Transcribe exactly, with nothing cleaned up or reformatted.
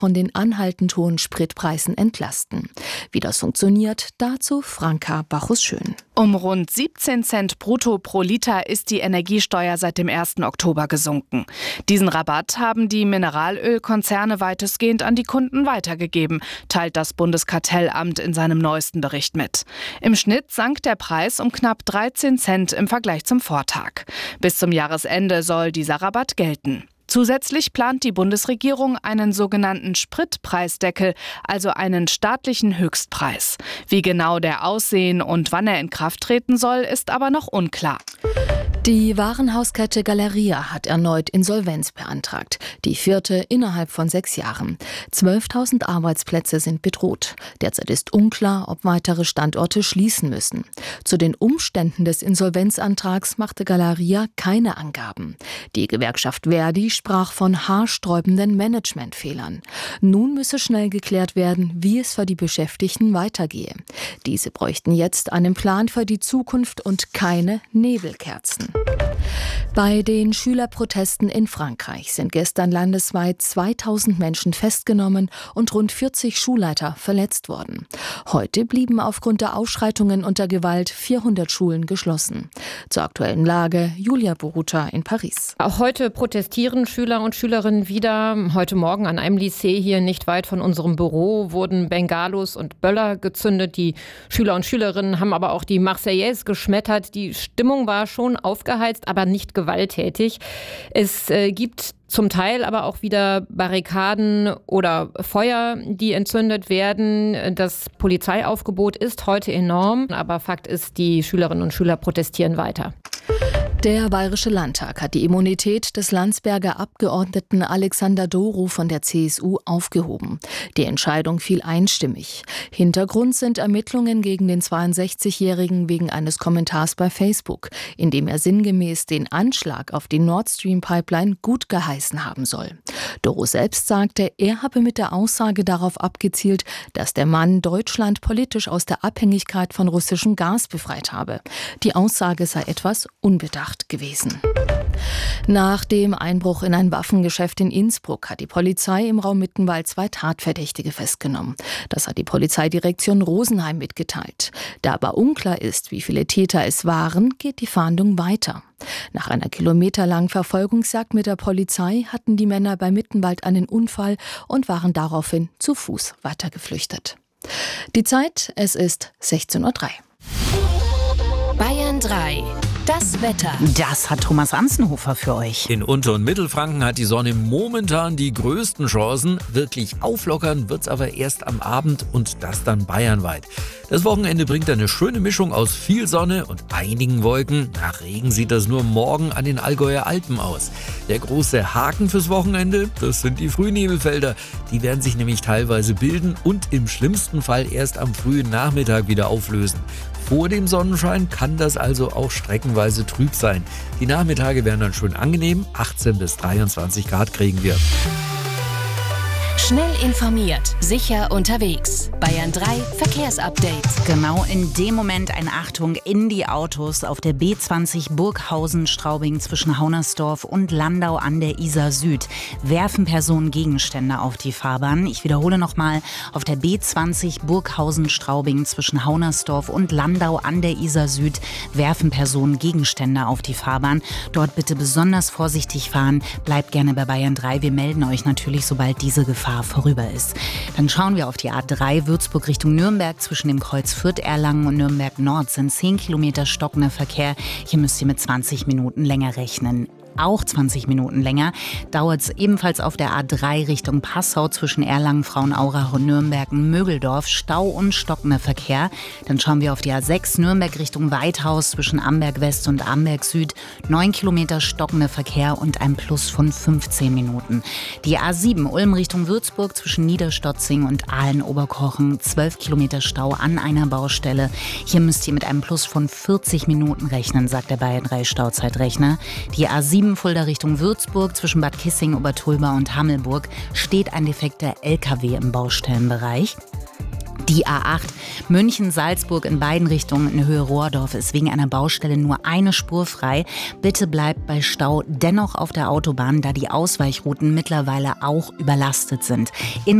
von den anhaltend hohen Spritpreisen entlasten. Wie das funktioniert, dazu Franka Bachus-Schön. Um rund siebzehn Cent brutto pro Liter ist die Energiesteuer seit dem ersten Oktober gesunken. Diesen Rabatt haben die Mineralölkonzerne weitestgehend an die Kunden weitergegeben, teilt das Bundeskartellamt in seinem neuesten Bericht mit. Im Schnitt sank der Preis um knapp dreizehn Cent im Vergleich zum Vortag. Bis zum Jahresende soll dieser Rabatt gelten. Zusätzlich plant die Bundesregierung einen sogenannten Spritpreisdeckel, also einen staatlichen Höchstpreis. Wie genau der aussehen und wann er in Kraft treten soll, ist aber noch unklar. Die Warenhauskette Galeria hat erneut Insolvenz beantragt. Die vierte innerhalb von sechs Jahren. zwölftausend Arbeitsplätze sind bedroht. Derzeit ist unklar, ob weitere Standorte schließen müssen. Zu den Umständen des Insolvenzantrags machte Galeria keine Angaben. Die Gewerkschaft Verdi sprach von haarsträubenden Managementfehlern. Nun müsse schnell geklärt werden, wie es für die Beschäftigten weitergehe. Diese bräuchten jetzt einen Plan für die Zukunft und keine Nebelkerzen. Bei den Schülerprotesten in Frankreich sind gestern landesweit zweitausend Menschen festgenommen und rund vierzig Schulleiter verletzt worden. Heute blieben aufgrund der Ausschreitungen unter Gewalt vierhundert Schulen geschlossen. Zur aktuellen Lage Julia Boruta in Paris. Auch heute protestieren Schüler und Schülerinnen wieder. Heute Morgen an einem Lycée hier nicht weit von unserem Büro wurden Bengalos und Böller gezündet. Die Schüler und Schülerinnen haben aber auch die Marseillaise geschmettert. Die Stimmung war schon aufgeheizt, aber nicht gewalttätig. Es äh, gibt zum Teil aber auch wieder Barrikaden oder Feuer, die entzündet werden. Das Polizeiaufgebot ist heute enorm, aber Fakt ist, die Schülerinnen und Schüler protestieren weiter. Der Bayerische Landtag hat die Immunität des Landsberger Abgeordneten Alexander Dorow von der C S U aufgehoben. Die Entscheidung fiel einstimmig. Hintergrund sind Ermittlungen gegen den zweiundsechzigjährigen wegen eines Kommentars bei Facebook, in dem er sinngemäß den Anschlag auf die Nord Stream Pipeline gut geheißen haben soll. Dorow selbst sagte, er habe mit der Aussage darauf abgezielt, dass der Mann Deutschland politisch aus der Abhängigkeit von russischem Gas befreit habe. Die Aussage sei etwas unbedacht gewesen. Nach dem Einbruch in ein Waffengeschäft in Innsbruck hat die Polizei im Raum Mittenwald zwei Tatverdächtige festgenommen. Das hat die Polizeidirektion Rosenheim mitgeteilt. Da aber unklar ist, wie viele Täter es waren, geht die Fahndung weiter. Nach einer kilometerlangen Verfolgungsjagd mit der Polizei hatten die Männer bei Mittenwald einen Unfall und waren daraufhin zu Fuß weitergeflüchtet. Die Zeit, es ist sechzehn Uhr drei. Bayern drei. Das Wetter. Das hat Thomas Anzenhofer für euch. In Unter- und Mittelfranken hat die Sonne momentan die größten Chancen. Wirklich auflockern wird's aber erst am Abend und das dann bayernweit. Das Wochenende bringt eine schöne Mischung aus viel Sonne und einigen Wolken. Nach Regen sieht das nur morgen an den Allgäuer Alpen aus. Der große Haken fürs Wochenende, das sind die Frühnebelfelder. Die werden sich nämlich teilweise bilden und im schlimmsten Fall erst am frühen Nachmittag wieder auflösen. Vor dem Sonnenschein kann das also auch streckenweise trüb sein. Die Nachmittage werden dann schön angenehm, achtzehn bis dreiundzwanzig Grad kriegen wir. Schnell informiert, sicher unterwegs. Bayern drei Verkehrsupdate. Genau in dem Moment eine Achtung in die Autos auf der B zwanzig Burghausen-Straubing zwischen Haunersdorf und Landau an der Isar Süd. Werfen Personen Gegenstände auf die Fahrbahn. Ich wiederhole nochmal, auf der B zwanzig Burghausen-Straubing zwischen Haunersdorf und Landau an der Isar Süd werfen Personen Gegenstände auf die Fahrbahn. Dort bitte besonders vorsichtig fahren. Bleibt gerne bei Bayern drei. Wir melden euch natürlich, sobald diese Gefahr vorüber ist. Dann schauen wir auf die A drei Würzburg Richtung Nürnberg. Zwischen dem Kreuz Fürth-Erlangen und Nürnberg Nord sind zehn Kilometer stockender Verkehr. Hier müsst ihr mit zwanzig Minuten länger rechnen. Auch zwanzig Minuten länger dauert es ebenfalls auf der A drei Richtung Passau zwischen Erlangen, Frauenaurach und Nürnberg Mögeldorf. Stau und stockender Verkehr. Dann schauen wir auf die A sechs Nürnberg Richtung Weithaus zwischen Amberg West und Amberg Süd. neun Kilometer stockender Verkehr und ein Plus von fünfzehn Minuten. Die A sieben Ulm Richtung Würzburg zwischen Niederstotzing und Aalen-Oberkochen. zwölf Kilometer Stau an einer Baustelle. Hier müsst ihr mit einem Plus von vierzig Minuten rechnen, sagt der Bayern drei Stauzeitrechner. Die A sieben Fulda Richtung Würzburg zwischen Bad Kissing, Obertulba und Hammelburg steht ein defekter L K W im Baustellenbereich. Die A acht München-Salzburg in beiden Richtungen in Höhe Rohrdorf ist wegen einer Baustelle nur eine Spur frei. Bitte bleibt bei Stau dennoch auf der Autobahn, da die Ausweichrouten mittlerweile auch überlastet sind. In